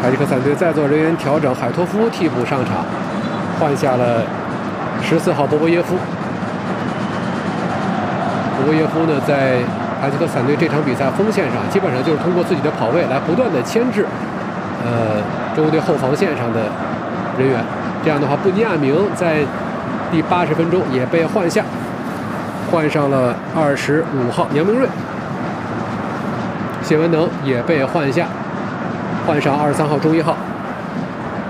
帕吉克斯坦队再做人员调整，海托夫替补上场，换下了14号波波耶夫。波波耶夫呢，在帕吉克斯坦队这场比赛锋线上，基本上就是通过自己的跑位来不断的牵制，中国队后防线上的人员。这样的话，布尼亚明在第80分钟也被换下，换上了25号杨明锐。谢文能也被换下，换上23号钟一浩。